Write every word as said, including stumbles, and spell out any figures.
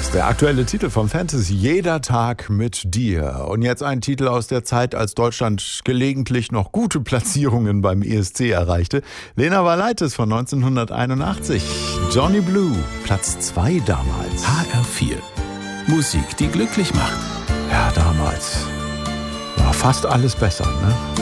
Der aktuelle Titel vom Fantasy, Jeder Tag mit dir. Und jetzt ein Titel aus der Zeit, als Deutschland gelegentlich noch gute Platzierungen beim E S C erreichte. Lena Valaitis von neunzehnhunderteinundachtzig. Johnny Blue, Platz zwei damals. H R vier. Musik, die glücklich macht. Ja, damals war fast alles besser, ne?